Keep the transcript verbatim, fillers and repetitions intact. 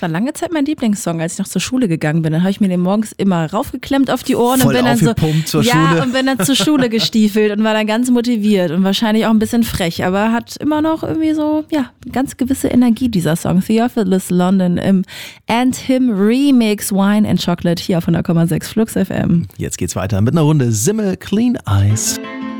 war lange Zeit mein Lieblingssong, als ich noch zur Schule gegangen bin. Dann habe ich mir den morgens immer raufgeklemmt auf die Ohren Voll und bin dann so zur ja Schule. und bin dann zur Schule gestiefelt und war dann ganz motiviert und wahrscheinlich auch ein bisschen frech, aber hat immer noch irgendwie so ja ganz gewisse Energie dieser Song. Theophilus London im And Him Remix Wine and Chocolate hier auf hundert Komma sechs Flux F M. Jetzt geht's weiter mit einer Runde Simmel Clean Eyes.